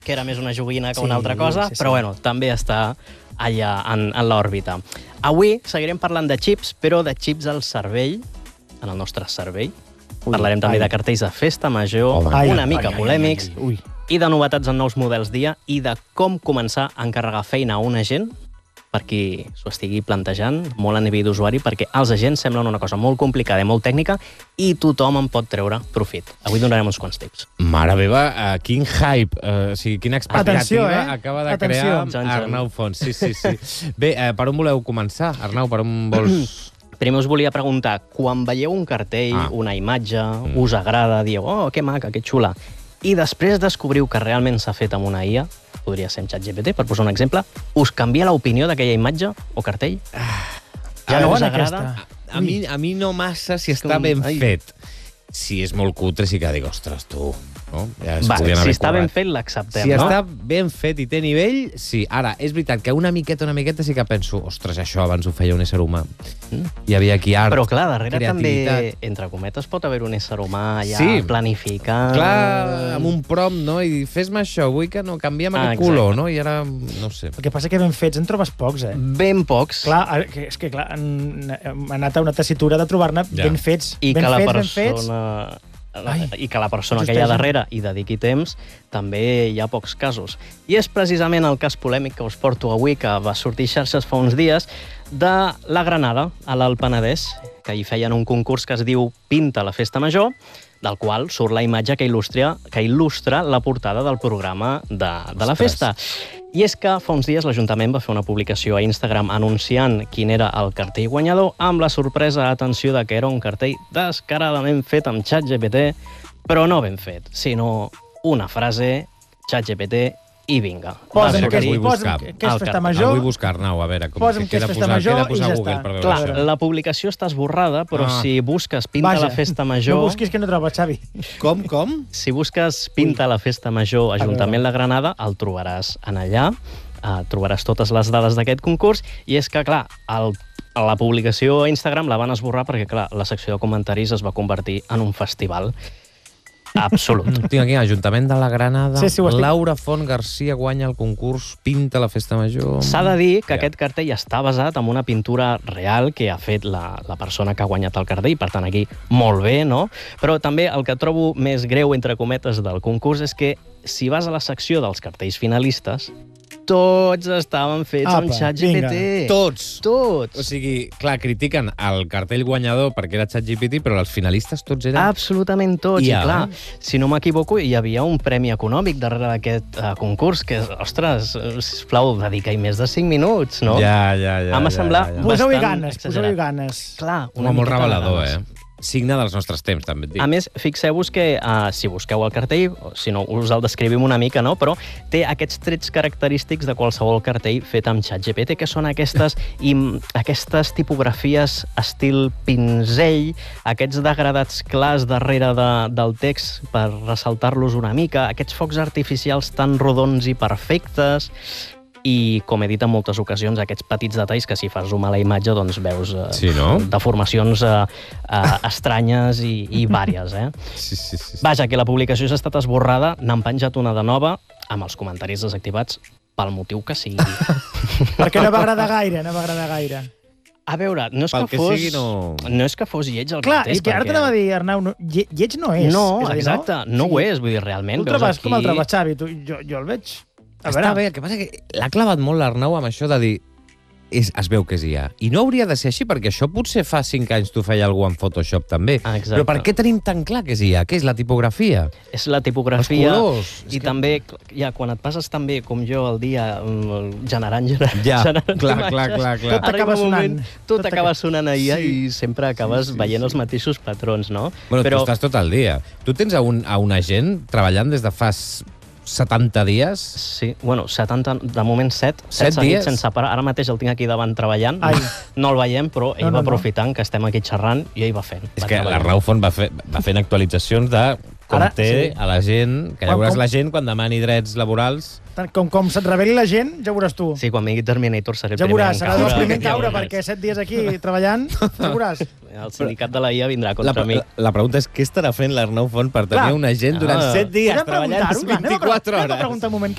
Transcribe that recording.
que era més una joguina que una altra cosa, però bueno, també està allà en l'òrbita. Avui seguirem parlant de xips, però de xips al cervell, en el nostre cervell. Parlarem també de cartells de festa major, una mica polèmics, i de novetats en nous models dia, i de com començar a encarregar feina a un agent, per qui s'ho estigui plantejant, molt a nivell d'usuari, perquè els agents semblen una cosa molt complicada i molt tècnica i tothom en pot treure profit. Avui donarem uns quants tips. Mare meva, quin hype, o sigui, quina expectativa acaba de crear Arnau Font. Sí. Bé, per on voleu començar? Arnau, per on vols... Primer us volia preguntar, quan veieu un cartell, una imatge, us agrada, dieu, oh, que maca, que xula, i després descobriu que realment s'ha fet amb una IA, podria ser amb ChatGPT, per posar un exemple, us canvia l'opinió d'aquella imatge o cartell? Ja no us agrada? A mi no massa si està ben fet. Si és molt cutre, sí que dic, ostres, tu... No? Ja si està ben fet, l'acceptem, no? Si està ben fet i té nivell, sí. Ara, és veritat que una miqueta sí que penso, ostres, això abans ho feia un ésser humà. Hi havia aquí art, però clar, darrere també, entre cometes, pot haver un ésser humà ja planificant... Clar, amb un prompt, no? I fes-me això, vull que no canviem aquest color, no? I ara, no sé. El que passa que ben fets en trobes pocs, eh? Ben pocs. Clar, és que clar, hem anat a una tessitura de trobar-ne ben fets. I que la persona... I que la persona que hi ha darrere hi dediqui temps, també hi ha pocs casos. I és precisament el cas polèmic que us porto avui, que va sortir a xarxes fa uns dies, de la Granada, a l'Alt Penedès, que hi feien un concurs que es diu Pinta la festa major, del qual surt la imatge que il·lustra la portada del programa de la festa. I és que fa uns dies l'Ajuntament va fer una publicació a Instagram anunciant quin era el cartell guanyador, amb la sorpresa, atenció, de que era un cartell descaradament fet amb ChatGPT, però no ben fet, sinó una frase, ChatGPT i vinga. Posa'm que és festa major. El vull buscar, Arnau, a veure, posa'm que és festa major i ja està. Clar, la publicació està esborrada, però si busques Pinta la festa major... No busquis que no trobes, Xavi. Com? Si busques Pinta la festa major Ajuntament de Granada, el trobaràs en allà, trobaràs totes les dades d'aquest concurs, i és que, clar, la publicació a Instagram la van esborrar perquè, clar, la secció de comentaris es va convertir en un festival. Absolut. Tinc aquí, Ajuntament de la Granada, Laura Font Garcia guanya el concurs Pinta la festa major. S'ha de dir que aquest cartell està basat en una pintura real que ha fet la persona que ha guanyat el cartell, per tant aquí molt bé, no? Però també el que trobo més greu, entre cometes, del concurs és que si vas a la secció dels cartells finalistes, tots estaven fets amb ChatGPT. Tots. O sigui, clar, critiquen el cartell guanyador perquè era ChatGPT, però els finalistes tots eren... Absolutament tots. I clar, si no m'equivoco, hi havia un premi econòmic darrere d'aquest concurs, que, ostres, sisplau, dedica-hi més de 5 minuts, no? Ja. Em va semblar poseu-hi ganes. Clar, una molt revelador, signe dels nostres temps, també et dic. A més, fixeu-vos que, si busqueu el cartell, si no, us el descrivim una mica, no? Però té aquests trets característics de qualsevol cartell fet amb ChatGPT, que són aquestes tipografies estil pinzell, aquests degradats clars darrere del text per ressaltar-los una mica, aquests focs artificials tan rodons i perfectes, i, com he dit en moltes ocasions, aquests petits detalls que si fas zoom a la imatge doncs veus deformacions estranyes i vàries. Sí. Vaja, que la publicació s'ha estat esborrada, n'han penjat una de nova, amb els comentaris desactivats, pel motiu que sigui. Perquè no va agradar gaire. A veure, no és que fos lleig el cartell. Clar, és que ara t'anava a dir, Arnau, lleig no és. No, exacte, no ho és, vull dir, realment. Tu el trobes com el trobes, Xavi? Jo el veig... Està bé, el que passa que l'ha clavat molt l'Arnau amb això de dir es veu que és IA. I no hauria de ser així, perquè això potser fa 5 anys t'ho feia algú en Photoshop també. Però per què tenim tan clar que és IA? Què és la tipografia? És la tipografia. Els colors. I també, ja, quan et passes tan bé com jo el dia generant clar. Tot acaba sonant a IA i sempre acabes veient els mateixos patrons, no? Bueno, tu estàs tot el dia. Tu tens a un agent treballant des de fa 70 dies? Sí, bueno, 70, de moment 7 dies sense parar. Ara mateix el tinc aquí davant treballant. No el veiem, però ell va aprofitant que estem aquí xerrant i ell va fent. És que l'Arnau Font va fent actualitzacions de com té a la gent, que ja veuràs la gent quan demani drets laborals. Com se't reveli la gent, ja veuràs tu. Sí, quan vingui Terminator seré el primer en caure. Ja veuràs, seràs el primer en caure, perquè 7 dies aquí treballant, ja veuràs. El sindicat de la IA vindrà contra mi. La pregunta és què estarà fent l'Arnau Font per tenir un agent durant 7 dies treballant 24 hores? Anem a preguntar un moment.